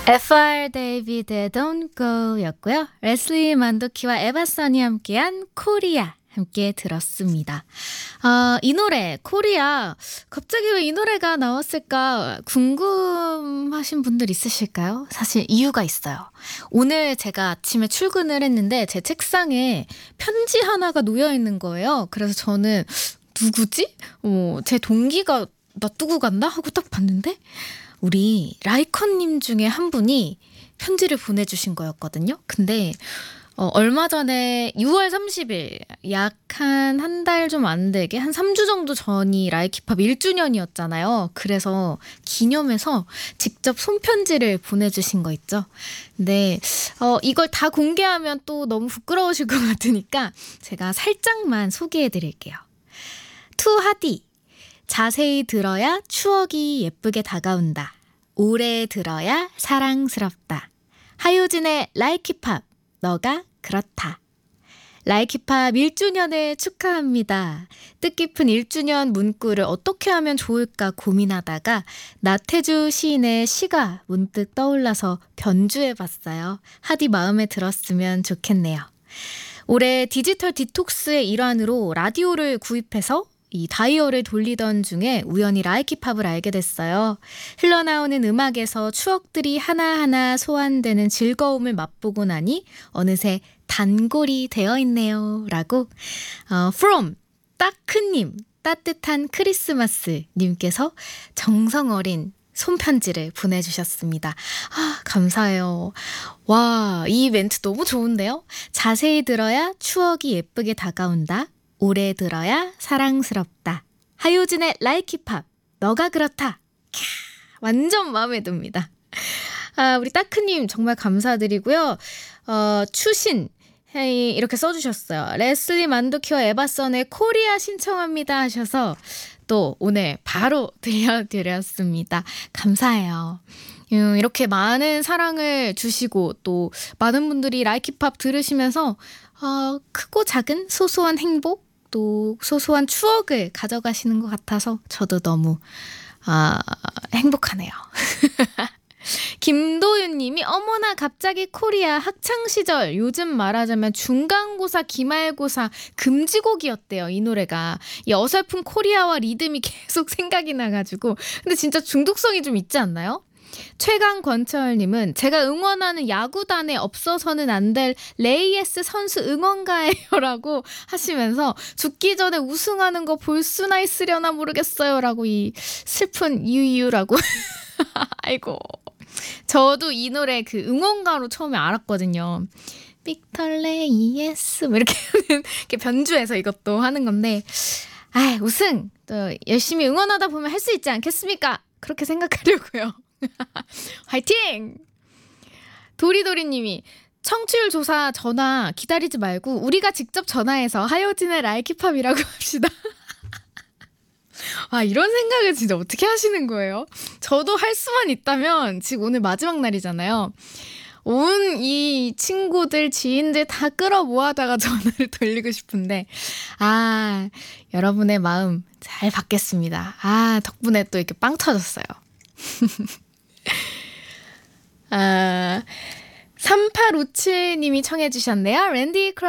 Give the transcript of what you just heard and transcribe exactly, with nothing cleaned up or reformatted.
에프알 데이비드의 Don't Go 였고요. 레슬리 만도키와 에바 써니 함께한 코리아 함께 들었습니다. 아, 이 노래 코리아 갑자기 왜 이 노래가 나왔을까 궁금하신 분들 있으실까요? 사실 이유가 있어요. 오늘 제가 아침에 출근을 했는데 제 책상에 편지 하나가 놓여 있는 거예요. 그래서 저는 누구지? 어, 제 동기가 놔두고 갔나? 하고 딱 봤는데 우리 라이컨님 중에 한 분이 편지를 보내주신 거였거든요. 근데 어, 얼마 전에 유월 삼십일 약 한 한 달 좀 안 되게 한 삼 주 정도 전이 라이키팝 일 주년이었잖아요. 그래서 기념해서 직접 손편지를 보내주신 거 있죠. 근데 어, 이걸 다 공개하면 또 너무 부끄러우실 것 같으니까 제가 살짝만 소개해 드릴게요. 투하디 자세히 들어야 추억이 예쁘게 다가온다. 오래 들어야 사랑스럽다. 하효진의 라이키팝 너가 그렇다. 라이키팝 일 주년을 축하합니다. 뜻깊은 일 주년 문구를 어떻게 하면 좋을까 고민하다가 나태주 시인의 시가 문득 떠올라서 변주해봤어요. 하디 마음에 들었으면 좋겠네요. 올해 디지털 디톡스의 일환으로 라디오를 구입해서 이 다이얼을 돌리던 중에 우연히 라이키팝을 알게 됐어요. 흘러나오는 음악에서 추억들이 하나하나 소환되는 즐거움을 맛보고 나니 어느새 단골이 되어 있네요. 라고 어, from 따크님 따뜻한 크리스마스 님께서 정성 어린 손편지를 보내주셨습니다. 아, 감사해요. 와, 이 멘트 너무 좋은데요? 자세히 들어야 추억이 예쁘게 다가온다. 오래 들어야 사랑스럽다. 하효진의 라이키팝 너가 그렇다. 캬, 완전 마음에 듭니다. 아, 우리 따크님 정말 감사드리고요. 어, 추신 헤이 이렇게 써주셨어요. 레슬리 만도키와 에바선의 코리아 신청합니다 하셔서 또 오늘 바로 들려드렸습니다. 감사해요. 음, 이렇게 많은 사랑을 주시고 또 많은 분들이 라이키팝 들으시면서 어, 크고 작은 소소한 행복 또 소소한 추억을 가져가시는 것 같아서 저도 너무 아, 행복하네요. 김도윤 님이 어머나 갑자기 코리아 학창시절 요즘 말하자면 중간고사 기말고사 금지곡이었대요. 이 노래가. 이 어설픈 코리아와 리듬이 계속 생각이 나가지고 근데 진짜 중독성이 좀 있지 않나요? 최강권철님은 제가 응원하는 야구단에 없어서는 안 될 레이에스 선수 응원가예요 라고 하시면서 죽기 전에 우승하는 거 볼 수나 있으려나 모르겠어요 라고 이 슬픈 유유라고 아이고 저도 이 노래 그 응원가로 처음에 알았거든요. 빅터 레이에스 뭐 이렇게, 이렇게 변주해서 이것도 하는 건데 아 우승 또 열심히 응원하다 보면 할 수 있지 않겠습니까? 그렇게 생각하려고요. 화이팅! 도리도리님이 청취율 조사 전화 기다리지 말고 우리가 직접 전화해서 하효진의 라이키팝이라고 합시다. 아 이런 생각을 진짜 어떻게 하시는 거예요? 저도 할 수만 있다면 지금 오늘 마지막 날이잖아요. 온 이 친구들 지인들 다 끌어 모아다가 전화를 돌리고 싶은데 아 여러분의 마음 잘 받겠습니다. 아 덕분에 또 이렇게 빵 터졌어요. 아, 삼팔오칠 님이 청해 주셨네요. 랜디 크라